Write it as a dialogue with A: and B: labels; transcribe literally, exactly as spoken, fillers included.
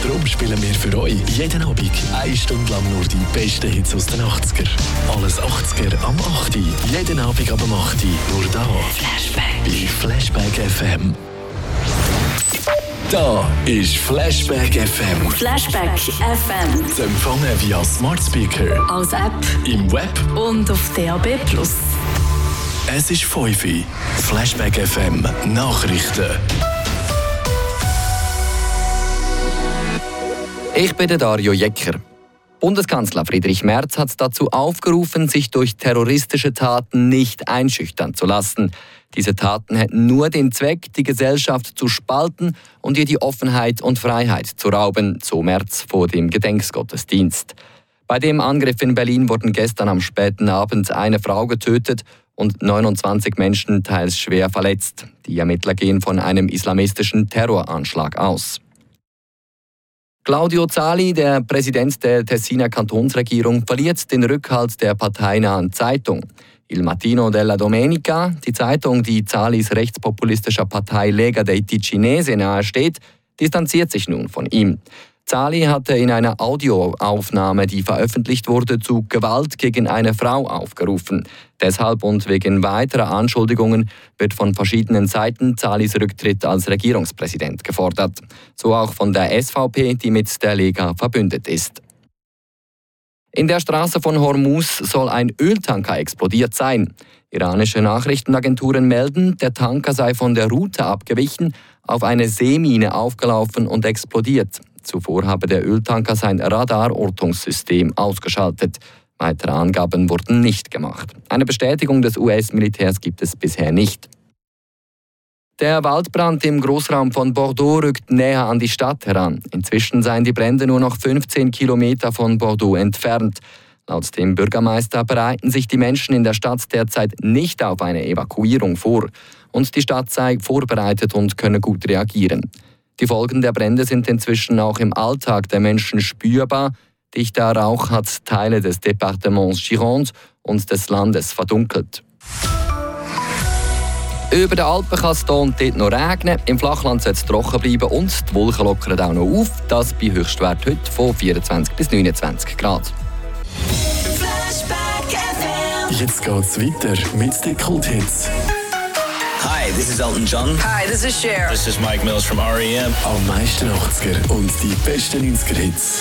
A: Darum spielen wir für euch jeden Abend eine Stunde lang nur die besten Hits aus den achtziger. Alles achtziger am acht Uhr. Jeden Abend ab dem acht Uhr. Nur da. Flashback. Bei Flashback F M. Da ist Flashback F M.
B: Flashback F M.
A: Zu empfangen via Smart Speaker.
B: Als App.
A: Im Web.
B: Und auf D A B plus.
A: Es ist fünf Uhr. Flashback F M. Nachrichten.
C: Ich bin der Dario Jecker. Bundeskanzler Friedrich Merz hat dazu aufgerufen, sich durch terroristische Taten nicht einschüchtern zu lassen. Diese Taten hätten nur den Zweck, die Gesellschaft zu spalten und ihr die Offenheit und Freiheit zu rauben, so Merz vor dem Gedenkgottesdienst. Bei dem Angriff in Berlin wurden gestern am späten Abend eine Frau getötet und neunundzwanzig Menschen teils schwer verletzt. Die Ermittler gehen von einem islamistischen Terroranschlag aus. Claudio Zali, der Präsident der Tessiner Kantonsregierung, verliert den Rückhalt der parteinahen Zeitung. Il Mattino della Domenica, die Zeitung, die Zalis rechtspopulistischer Partei Lega dei Ticinesi nahesteht, distanziert sich nun von ihm. Zali hatte in einer Audioaufnahme, die veröffentlicht wurde, zu Gewalt gegen eine Frau aufgerufen. Deshalb und wegen weiterer Anschuldigungen wird von verschiedenen Seiten Zalis Rücktritt als Regierungspräsident gefordert. So auch von der S V P, die mit der Lega verbündet ist. In der Straße von Hormuz soll ein Öltanker explodiert sein. Iranische Nachrichtenagenturen melden, der Tanker sei von der Route abgewichen, auf eine Seemine aufgelaufen und explodiert. Zuvor habe der Öltanker sein Radarortungssystem ausgeschaltet. Weitere Angaben wurden nicht gemacht. Eine Bestätigung des U S-Militärs gibt es bisher nicht. Der Waldbrand im Großraum von Bordeaux rückt näher an die Stadt heran. Inzwischen seien die Brände nur noch fünfzehn Kilometer von Bordeaux entfernt. Laut dem Bürgermeister bereiten sich die Menschen in der Stadt derzeit nicht auf eine Evakuierung vor. Und die Stadt sei vorbereitet und könne gut reagieren. Die Folgen der Brände sind inzwischen auch im Alltag der Menschen spürbar. Dichter Rauch hat Teile des Departements Gironde und des Landes verdunkelt. Über den Alpen kann es hier und dort noch regnen. Im Flachland soll es trocken bleiben und die Wolken lockern auch noch auf. Das bei Höchstwert heute von vierundzwanzig bis neunundzwanzig Grad.
A: Jetzt geht's weiter mit den Kulthits.
D: Hi, this is Elton John.
E: Hi, this is Cher.
D: This is Mike Mills from R E M.
A: Am meisten achtziger und die besten neunziger Hits.